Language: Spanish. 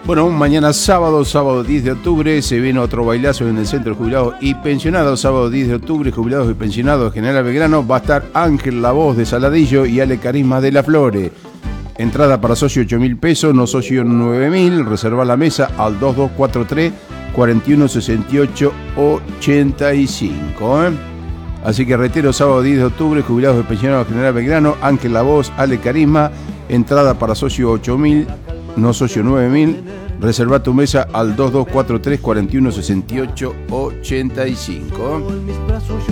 Bueno, mañana sábado 10 de octubre, se viene otro bailazo en el Centro de Jubilados y Pensionados. Sábado 10 de octubre, Jubilados y Pensionados General Belgrano. Va a estar Ángel La Voz de Saladillo y Ale Carisma de La Flore. Entrada para socio 8.000 pesos, no socio 9.000. Reserva la mesa al 2243 4168 85. Así que reitero, sábado 10 de octubre, Jubilados y Pensionados General Belgrano. Ángel La Voz, Ale Carisma. Entrada para socio 8.000. No socio 9.000, reserva tu mesa al 2243 4168 85.